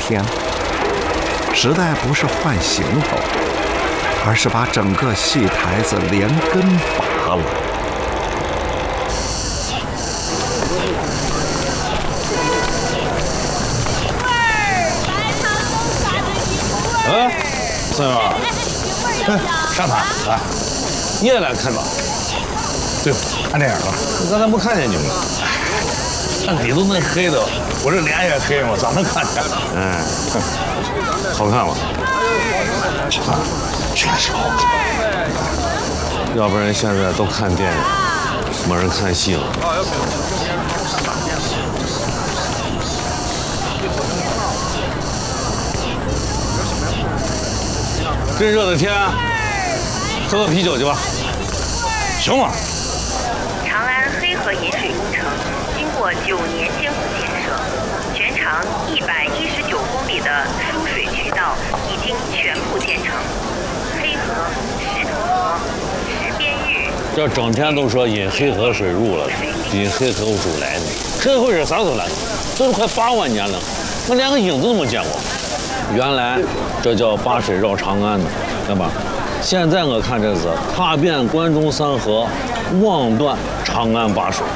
天，实在不是换行头，而是把整个戏台子连根拔了。 哎，三元，上台来，你也来看吧。对，看电影了。我刚才不看见你们。那里头那黑的，我这脸也黑嘛，咋能看见？哎，好看吗？啊，确实好看。要不然现在都看电影，没人看戏了。这热的天，喝个啤酒去吧。行吗？ 长安黑河引水工程经过9年艰苦建设，全长119公里的输水渠道已经全部建成。黑河、石头河、石边峪， 这整天都说引黑河水入了，引黑河水来的。黑河水啥时候来的？都是快8万年了，我连个影子都没见过。原来这叫八水绕长安呢，对吧？现在我看这是踏遍关中3河，望断长安8水。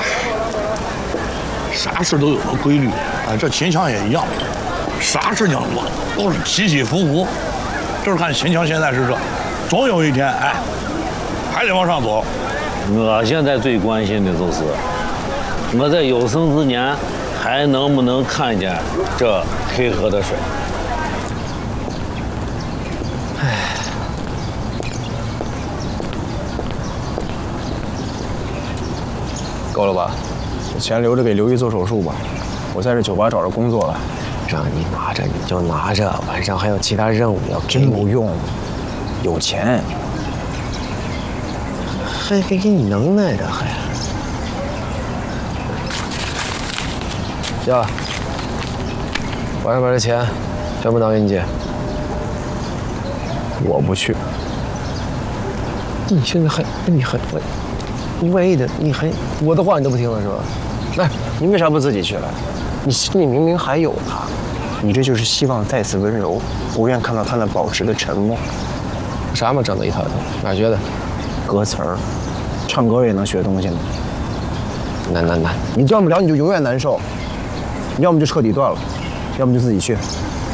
啥事都有个规律，哎，这秦腔也一样，啥事情都是起起伏伏。就是看秦腔现在是这，总有一天，哎，还得往上走。 我现在最关心的就是，我在有生之年还能不能看见这黑河的水。 够了吧？钱留着给刘姨做手术吧。我在这酒吧找着工作了。 让你拿着你就拿着，晚上还有其他任务要给你。 真不用，有钱。 还给你能耐的还。呀，晚上把这钱全部拿给你姐。 我不去。 你现在还你万一的你还我的话你都不听了是吧？ 哎，你为啥不自己去了？你心里明明还有他，你这就是希望再次温柔，不愿看到他那保持的沉默。 啥嘛，整得一塌糊涂，哪学的？ 歌词儿，唱歌也能学东西呢。 难， 你断不了你就永远难受，要么就彻底断了，要么就自己去。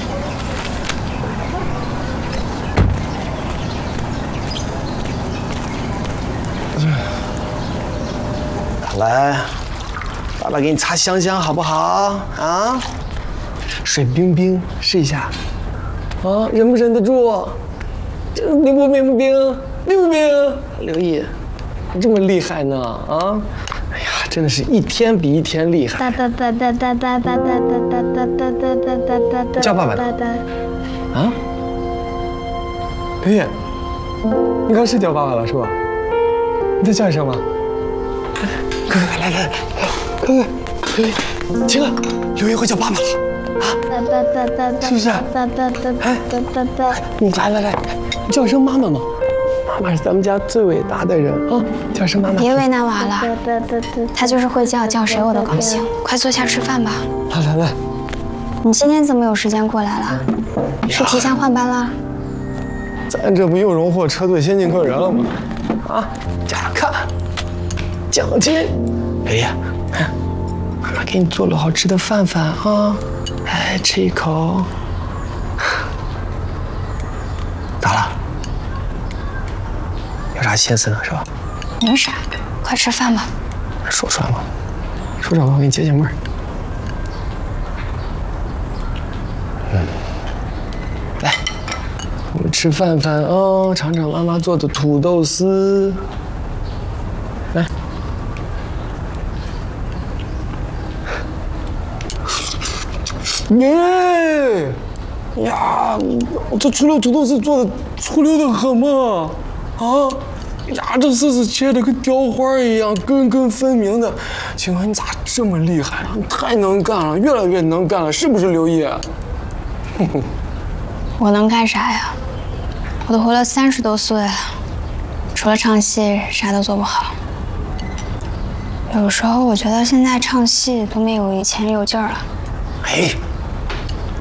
来，爸爸给你擦香香好不好？啊，水冰冰，试一下。啊，忍不忍得住？这冰不冰？冰不冰？刘毅，你这么厉害呢？啊，哎呀，真的是一天比一天厉害。叫爸爸呢？啊？刘毅，你刚是叫爸爸了是吧？你再叫一声吧。快，行了，刘烨会叫爸爸了，啊，是不是？哎，你来，你叫声妈妈嘛，妈妈是咱们家最伟大的人啊，叫声妈妈。 别为难娃了，他就是会叫谁我都高兴。快坐下吃饭吧。 来， 你今天怎么有时间过来了？是提前换班了？ 咱这不又荣获车队先进客人了吗？啊，看。奖金，刘烨，妈妈给你做了好吃的饭啊，来吃一口。咋了？有啥心思呢？是吧？ 没啥，快吃饭吧。 说出来嘛，说出来我给你解闷儿。来，我们吃饭啊，尝尝妈妈做的土豆丝。来。耶呀！这醋溜土豆丝做的粗溜的很嘛！啊呀，这丝切的跟雕花一样，根根分明的。请问你咋这么厉害？你太能干了，越来越能干了，是不是刘烨？ 我能干啥呀？我都活了30多岁了，除了唱戏，啥都做不好。有时候我觉得现在唱戏都没有以前有劲儿了。 哎。